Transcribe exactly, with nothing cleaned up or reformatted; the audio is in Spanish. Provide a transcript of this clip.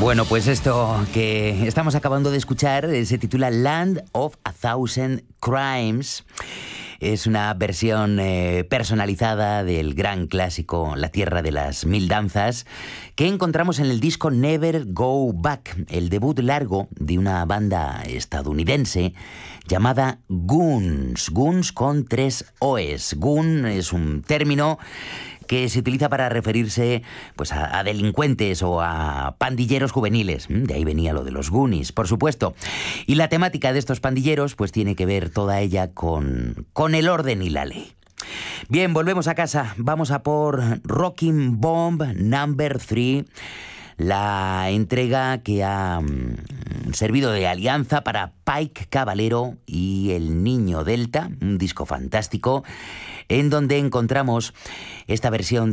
Bueno, pues esto que estamos acabando de escuchar eh, se titula Land of a Thousand Crimes. Es una versión eh, personalizada del gran clásico La Tierra de las Mil Danzas, que encontramos en el disco Never Go Back, el debut largo de una banda estadounidense llamada Goons. Goons con tres O's. Goon es un término que se utiliza para referirse pues, a, a delincuentes o a pandilleros juveniles. De ahí venía lo de los Goonies, por supuesto. Y la temática de estos pandilleros pues tiene que ver toda ella con, con el orden y la ley. Bien, volvemos a casa. Vamos a por Rocking Bomb Number tres, la entrega que ha mm, servido de alianza para Pike Caballero y El Niño Delta, un disco fantástico en donde encontramos esta versión